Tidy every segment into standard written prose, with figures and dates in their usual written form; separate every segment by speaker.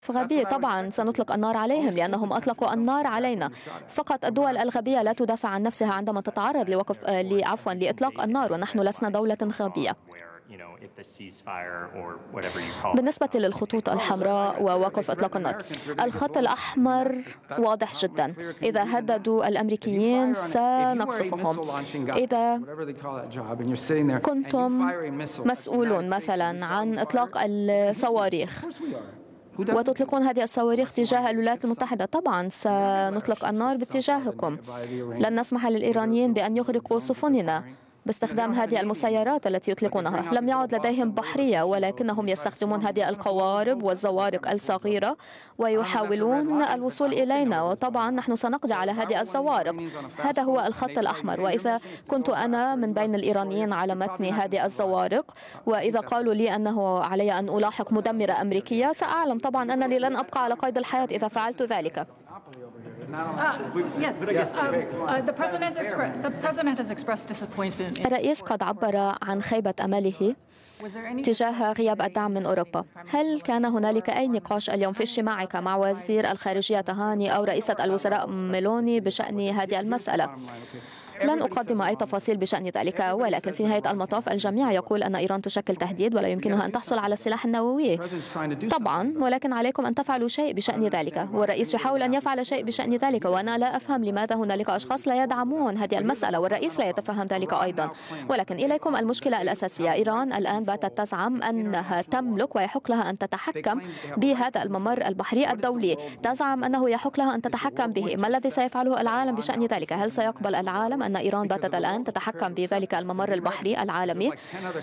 Speaker 1: غبي. طبعا سنطلق النار عليهم لأنهم أطلقوا النار علينا. فقط الدول الغبية لا تدافع عن نفسها عندما تتعرض لإطلاق النار، ونحن لسنا دولة غبية. بالنسبة للخطوط الحمراء ووقف إطلاق النار، الخط الأحمر واضح جدا. إذا هددوا الأمريكيين سنقصفهم. إذا كنتم مسؤولون مثلا عن إطلاق الصواريخ وتطلقون هذه الصواريخ تجاه الولايات المتحدة، طبعا سنطلق النار باتجاهكم. لن نسمح للإيرانيين بأن يغرقوا سفننا باستخدام هذه المسيرات التي يطلقونها. لم يعد لديهم بحرية، ولكنهم يستخدمون هذه القوارب والزوارق الصغيرة ويحاولون الوصول إلينا، وطبعا نحن سنقضي على هذه الزوارق. هذا هو الخط الأحمر. وإذا كنت أنا من بين الإيرانيين على متن هذه الزوارق، وإذا قالوا لي أنه علي أن ألاحق مدمرة أمريكية، سأعلم طبعا أنني لن أبقى على قيد الحياة إذا فعلت ذلك. الرئيس قد عبر عن خيبة أمله تجاه غياب الدعم من أوروبا. هل كان هنالك أي نقاش اليوم في اجتماعك مع وزير الخارجية تهاني أو رئيسة الوزراء ميلوني بشأن هذه المسألة؟ لن أقدم أي تفاصيل بشأن ذلك، ولكن في نهاية المطاف الجميع يقول أن إيران تشكل تهديد ولا يمكنها أن تحصل على السلاح النووي. طبعا، ولكن عليكم أن تفعلوا شيء بشأن ذلك، والرئيس يحاول أن يفعل شيء بشأن ذلك، وأنا لا أفهم لماذا هنالك أشخاص لا يدعمون هذه المسألة، والرئيس لا يتفهم ذلك أيضا. ولكن إليكم المشكلة الأساسية. إيران الآن باتت تزعم أنها تملك ويحق لها أن تتحكم بهذا الممر البحري الدولي، تزعم أنه يحق لها أن تتحكم به. ما الذي سيفعله العالم بشأن ذلك؟ هل سيقبل العالم أن إيران باتت الآن تتحكم بذلك الممر البحري العالمي؟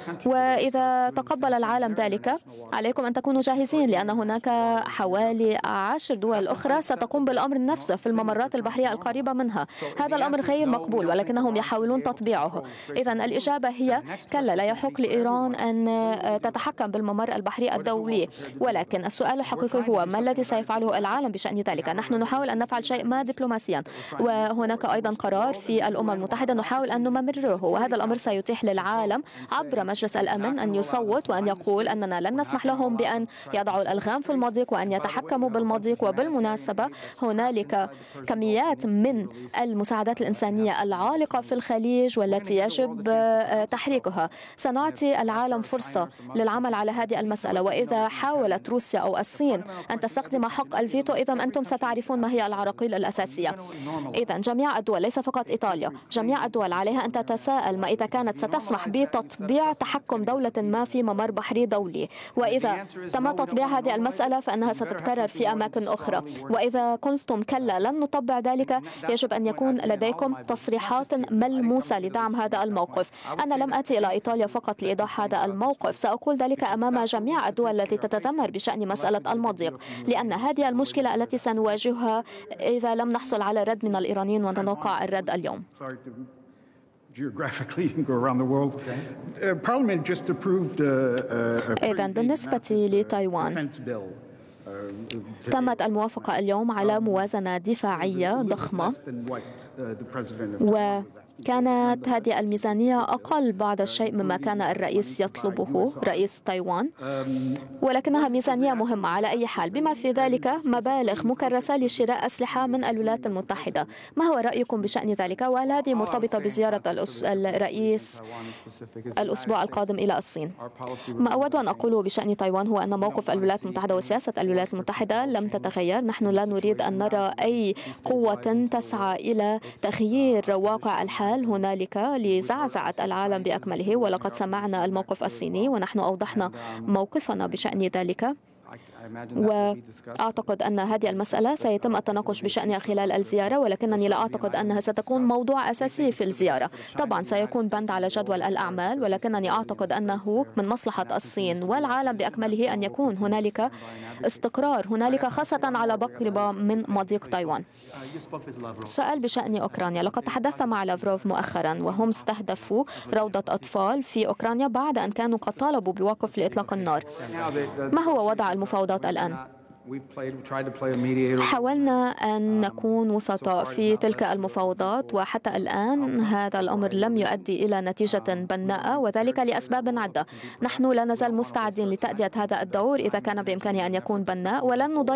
Speaker 1: وإذا تقبل العالم ذلك، عليكم أن تكونوا جاهزين، لأن هناك حوالي 10 دول أخرى ستقوم بالأمر نفسه في الممرات البحرية القريبة منها. هذا الأمر غير مقبول، ولكنهم يحاولون تطبيعه. إذن الإجابة هي كلا، لا يحق لإيران أن تتحكم بالممر البحري الدولي. ولكن السؤال الحقيقي هو ما الذي سيفعله العالم بشأن ذلك؟ نحن نحاول أن نفعل شيء ما دبلوماسيا، وهناك أيضا قرار في الأمم المتحدة نحاول أن نمرره، وهذا الأمر سيتيح للعالم عبر مجلس الأمن أن يصوت وأن يقول أننا لن نسمح لهم بأن يضعوا الألغام في المضيق وأن يتحكموا بالمضيق. وبالمناسبة هنالك كميات من المساعدات الإنسانية العالقة في الخليج والتي يجب تحريكها. سنعطي العالم فرصة للعمل على هذه المسألة، وإذا حاولت روسيا أو الصين أن تستخدم حق الفيتو، إذا أنتم ستعرفون ما هي العراقيل الأساسية. إذا جميع الدول، ليس فقط إيطاليا، جميع الدول عليها أن تتساءل ما إذا كانت ستسمح بتطبيع تحكم دولة ما في ممر بحري دولي، وإذا تم تطبيع هذه المسألة فإنها ستتكرر في أماكن أخرى. وإذا قلتم كلا لن نطبع ذلك، يجب أن يكون لديكم تصريحات ملموسة لدعم هذا الموقف. أنا لم أتي إلى إيطاليا فقط لإيضاح هذا الموقف، سأقول ذلك أمام جميع الدول التي تتذمر بشأن مسألة المضيق، لأن هذه المشكلة التي سنواجهها إذا لم نحصل على رد من الإيرانيين، ونتوقع الرد اليوم. إذن بالنسبة لتايوان، تمت الموافقة اليوم على موازنة دفاعية ضخمة، وكانت هذه الميزانية أقل بعض الشيء مما كان الرئيس يطلبه، رئيس تايوان، ولكنها ميزانية مهمة على أي حال، بما في ذلك مبالغ مكرسة لشراء أسلحة من الولايات المتحدة. ما هو رأيكم بشأن ذلك؟ وهل هذه مرتبطة بزيارة الرئيس الأسبوع القادم إلى الصين؟ ما أود أن أقوله بشأن تايوان هو أن موقف الولايات المتحدة وسياسة الولايات المتحدة لم تتغير. نحن لا نريد أن نرى أي قوة تسعى إلى تغيير واقع الحال هنالك لزعزعة العالم بأكمله، ولقد سمعنا الموقف الصيني ونحن أوضحنا موقفنا بشأن ذلك، وأعتقد أن هذه المسألة سيتم التناقش بشأنها خلال الزيارة، ولكنني لا أعتقد أنها ستكون موضوع أساسي في الزيارة. طبعا سيكون بند على جدول الأعمال، ولكنني أعتقد أنه من مصلحة الصين والعالم بأكمله أن يكون هنالك استقرار هنالك، خاصة على بقربة من مضيق تايوان. سؤال بشأن أوكرانيا، لقد تحدثت مع لافروف مؤخرا، وهم استهدفوا روضة أطفال في أوكرانيا بعد أن كانوا قد طالبوا بوقف لإطلاق النار. ما هو وضع المفاوضات الآن؟ حاولنا أن نكون وسطاء في تلك المفاوضات، وحتى الآن هذا الأمر لم يؤدي إلى نتيجة بناءة، وذلك لأسباب عدة. نحن لا نزال مستعدين لتأدية هذا الدور إذا كان بإمكانه أن يكون بناء، ولن نضيع